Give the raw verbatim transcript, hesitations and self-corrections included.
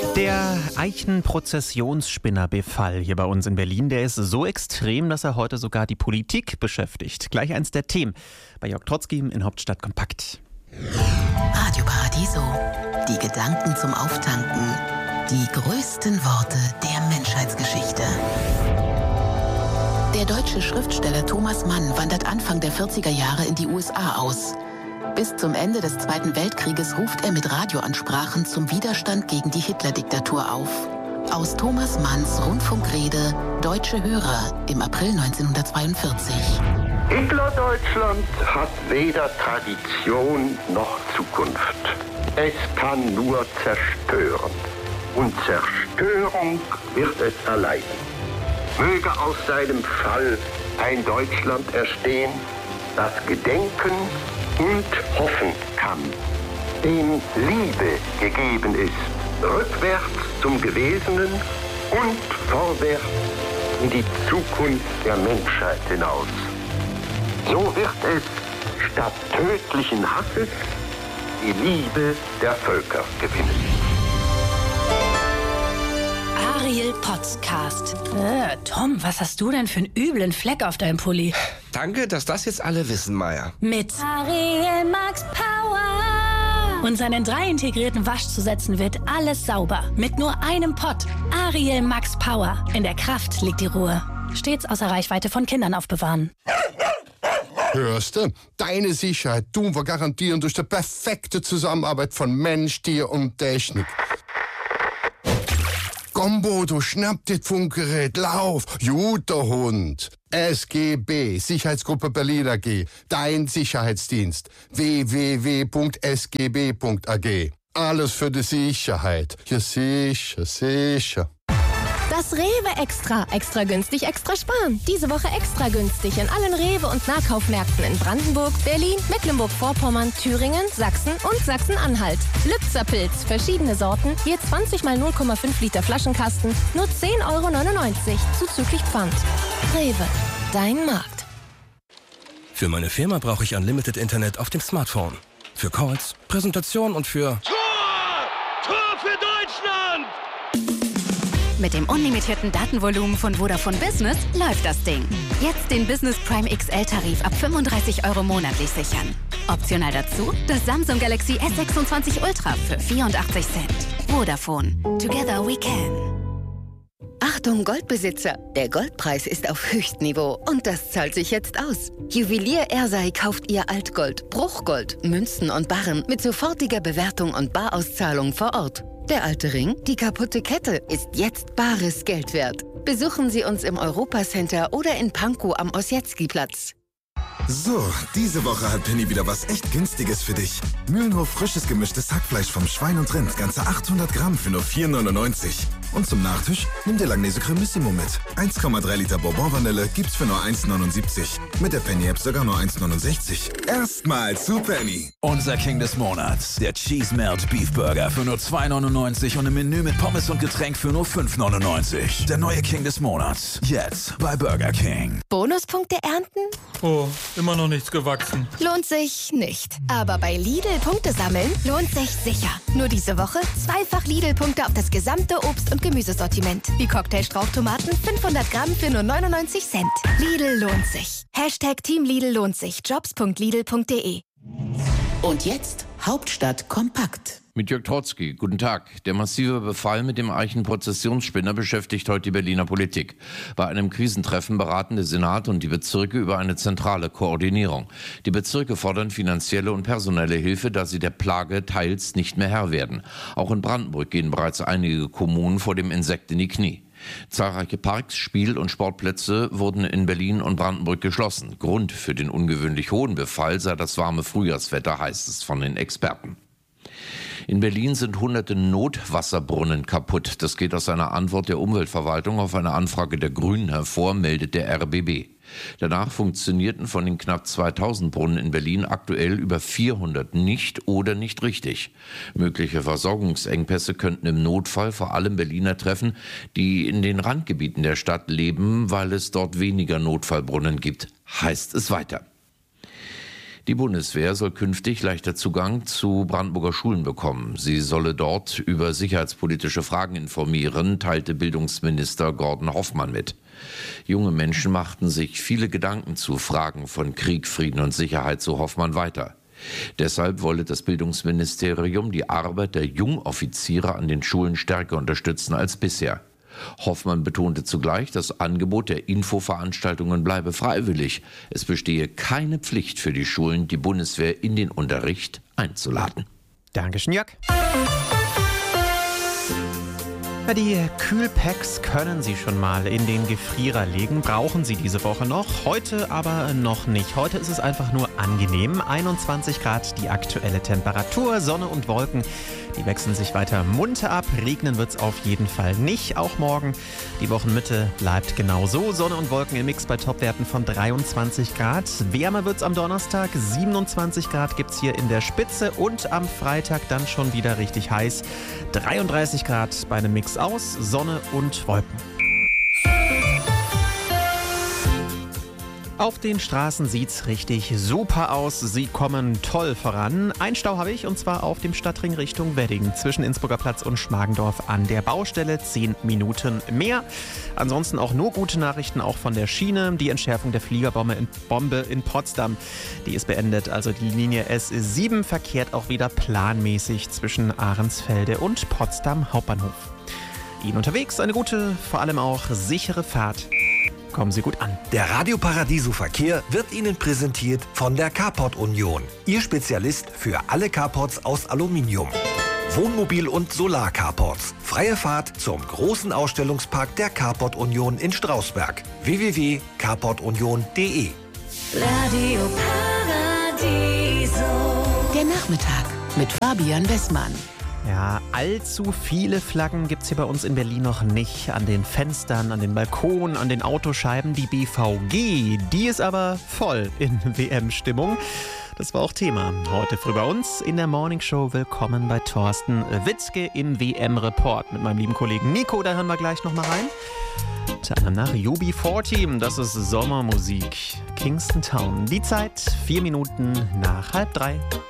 Der Eichenprozessionsspinnerbefall hier bei uns in Berlin, der ist so extrem, dass er heute sogar die Politik beschäftigt. Gleich eins der Themen bei Jörg Trotzki in Hauptstadt Kompakt. Radio Paradiso. Die Gedanken zum Auftanken. Die größten Worte der Menschheitsgeschichte. Der deutsche Schriftsteller Thomas Mann wandert Anfang der vierziger Jahre in die U S A aus. Bis zum Ende des Zweiten Weltkrieges ruft er mit Radioansprachen zum Widerstand gegen die Hitler-Diktatur auf. Aus Thomas Manns Rundfunkrede Deutsche Hörer im April neunzehnhundertzweiundvierzig. Hitler-Deutschland hat weder Tradition noch Zukunft. Es kann nur zerstören. Und Zerstörung wird es erleiden. Möge aus seinem Fall ein Deutschland erstehen, das gedenken und hoffen kann, dem Liebe gegeben ist, rückwärts zum Gewesenen und vorwärts in die Zukunft der Menschheit hinaus. So wird es statt tödlichen Hasses die Liebe der Völker gewinnen. Ariel Podcast. Äh, Tom, was hast du denn für einen üblen Fleck auf deinem Pulli? Danke, dass das jetzt alle wissen, Maya. Mit Ariel Max Power. Und seinen drei integrierten Waschzusätzen wird alles sauber. Mit nur einem Pott. Ariel Max Power. In der Kraft liegt die Ruhe. Stets außer Reichweite von Kindern aufbewahren. Hörst du? Deine Sicherheit tun wir garantieren durch die perfekte Zusammenarbeit von Mensch, Tier und Technik. Gombo, du schnapp das Funkgerät, lauf, guter Hund. S G B, Sicherheitsgruppe Berlin A G, dein Sicherheitsdienst. w w w punkt s g b punkt a g. Alles für die Sicherheit. Ja, sicher, sicher. Das Rewe Extra. Extra günstig, extra sparen. Diese Woche extra günstig in allen Rewe- und Nahkaufmärkten in Brandenburg, Berlin, Mecklenburg-Vorpommern, Thüringen, Sachsen und Sachsen-Anhalt. Lübzerpilz, verschiedene Sorten, je zwanzig mal null Komma fünf Liter Flaschenkasten, nur zehn Euro neunundneunzig, zuzüglich Pfand. Rewe, dein Markt. Für meine Firma brauche ich Unlimited Internet auf dem Smartphone. Für Calls, Präsentation und für... Tor! Tor für Deutschland! Mit dem unlimitierten Datenvolumen von Vodafone Business läuft das Ding. Jetzt den Business Prime X L-Tarif ab fünfunddreißig Euro monatlich sichern. Optional dazu das Samsung Galaxy S sechsundzwanzig Ultra für vierundachtzig Cent. Vodafone. Together we can. Achtung Goldbesitzer, der Goldpreis ist auf Höchstniveau und das zahlt sich jetzt aus. Juwelier Ersei kauft ihr Altgold, Bruchgold, Münzen und Barren mit sofortiger Bewertung und Barauszahlung vor Ort. Der alte Ring, die kaputte Kette, ist jetzt bares Geld wert. Besuchen Sie uns im Europacenter oder in Pankow am Ossietzky-Platz. So, diese Woche hat Penny wieder was echt Günstiges für dich. Mühlenhof frisches gemischtes Hackfleisch vom Schwein und Rind, ganze achthundert Gramm für nur vier neunundneunzig. Und zum Nachtisch nimm dir Langnese Cremissimo mit. eins Komma drei Liter Bourbon-Vanille gibt's für nur eins neunundsiebzig. Mit der Penny-App sogar nur eins neunundsechzig. Erstmal zu Penny. Unser King des Monats, der Cheese Melt Beef Burger für nur zwei neunundneunzig und im Menü mit Pommes und Getränk für nur fünf neunundneunzig. Der neue King des Monats, jetzt bei Burger King. Bonuspunkte ernten? Oh, immer noch nichts gewachsen. Lohnt sich nicht. Aber bei Lidl Punkte sammeln lohnt sich sicher. Nur diese Woche zweifach Lidl-Punkte auf das gesamte Obst- und Gemüsesortiment. Wie Cocktail-Strauchtomaten fünfhundert Gramm für nur neunundneunzig Cent. Lidl lohnt sich. Hashtag Team Lidl lohnt sich. jobs punkt lidl punkt de. Und jetzt Hauptstadt kompakt. Mit Jörg Trotzki. Guten Tag. Der massive Befall mit dem Eichenprozessionsspinner beschäftigt heute die Berliner Politik. Bei einem Krisentreffen beraten der Senat und die Bezirke über eine zentrale Koordinierung. Die Bezirke fordern finanzielle und personelle Hilfe, da sie der Plage teils nicht mehr Herr werden. Auch in Brandenburg gehen bereits einige Kommunen vor dem Insekt in die Knie. Zahlreiche Parks, Spiel- und Sportplätze wurden in Berlin und Brandenburg geschlossen. Grund für den ungewöhnlich hohen Befall sei das warme Frühjahrswetter, heißt es von den Experten. In Berlin sind hunderte Notwasserbrunnen kaputt. Das geht aus einer Antwort der Umweltverwaltung auf eine Anfrage der Grünen hervor, meldet der R B B. Danach funktionierten von den knapp zweitausend Brunnen in Berlin aktuell über vierhundert nicht oder nicht richtig. Mögliche Versorgungsengpässe könnten im Notfall vor allem Berliner treffen, die in den Randgebieten der Stadt leben, weil es dort weniger Notfallbrunnen gibt, heißt es weiter. Die Bundeswehr soll künftig leichter Zugang zu Brandenburger Schulen bekommen. Sie solle dort über sicherheitspolitische Fragen informieren, teilte Bildungsminister Gordon Hoffmann mit. Junge Menschen machten sich viele Gedanken zu Fragen von Krieg, Frieden und Sicherheit, so Hoffmann weiter. Deshalb wolle das Bildungsministerium die Arbeit der Jungoffiziere an den Schulen stärker unterstützen als bisher. Hoffmann betonte zugleich, das Angebot der Infoveranstaltungen bleibe freiwillig. Es bestehe keine Pflicht für die Schulen, die Bundeswehr in den Unterricht einzuladen. Dankeschön, Jörg. Die Kühlpacks können Sie schon mal in den Gefrierer legen, brauchen Sie diese Woche noch, heute aber noch nicht. Heute ist es einfach nur angenehm, einundzwanzig Grad die aktuelle Temperatur, Sonne und Wolken, die wechseln sich weiter munter ab, regnen wird es auf jeden Fall nicht, auch morgen. Die Wochenmitte bleibt genauso, Sonne und Wolken im Mix bei Topwerten von dreiundzwanzig Grad. Wärmer wird es am Donnerstag, siebenundzwanzig Grad gibt es hier in der Spitze und am Freitag dann schon wieder richtig heiß, dreiunddreißig Grad bei einem Mix aus Sonne und Wolken. Auf den Straßen sieht's richtig super aus. Sie kommen toll voran. Ein Stau habe ich, und zwar auf dem Stadtring Richtung Wedding zwischen Innsbrucker Platz und Schmargendorf an der Baustelle. Zehn Minuten mehr. Ansonsten auch nur gute Nachrichten, auch von der Schiene. Die Entschärfung der Fliegerbombe in, Bombe in Potsdam, die ist beendet. Also die Linie S sieben verkehrt auch wieder planmäßig zwischen Ahrensfelde und Potsdam Hauptbahnhof. Ihnen unterwegs eine gute, vor allem auch sichere Fahrt. Kommen Sie gut an. Der Radio Paradiso Verkehr wird Ihnen präsentiert von der Carport Union. Ihr Spezialist für alle Carports aus Aluminium. Wohnmobil- und Solar-Carports. Freie Fahrt zum großen Ausstellungspark der Carport Union in Strausberg. w w w punkt carport union punkt d e. Radio Paradiso. Der Nachmittag mit Fabian Wessmann. Ja, allzu viele Flaggen gibt es hier bei uns in Berlin noch nicht. An den Fenstern, an den Balkonen, an den Autoscheiben. Die B V G, die ist aber voll in W M-Stimmung. Das war auch Thema heute früh bei uns in der Morningshow. Willkommen bei Thorsten Witzke im W M-Report mit meinem lieben Kollegen Nico. Da hören wir gleich nochmal rein. Unter anderem nach U B vierzig, das ist Sommermusik. Kingston Town. Die Zeit vier Minuten nach halb drei.